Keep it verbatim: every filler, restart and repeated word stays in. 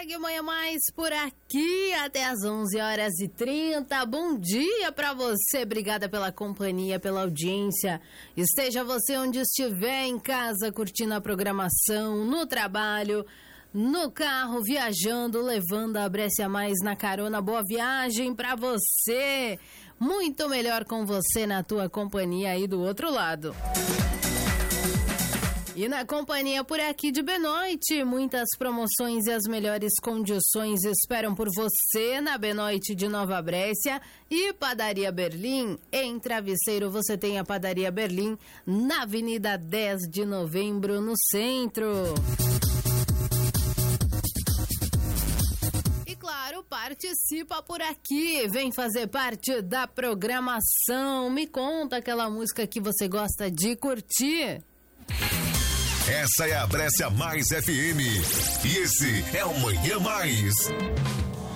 Segue Manhã Mais por aqui até as onze horas e trinta. Bom dia pra você, obrigada pela companhia, pela audiência. Esteja você onde estiver, em casa, curtindo a programação, no trabalho, no carro, viajando, levando a Brescia Mais na carona. Boa viagem pra você. Muito melhor com você na tua companhia aí do outro lado. E na companhia por aqui de Benoit, muitas promoções e as melhores condições esperam por você na Benoit de Nova Brécia e Padaria Berlim. Em Travesseiro você tem a Padaria Berlim na Avenida dez de Novembro, no centro. E claro, participa por aqui, vem fazer parte da programação. Me conta aquela música que você gosta de curtir. Essa é a Brescia Mais F M. E esse é o Manhã Mais.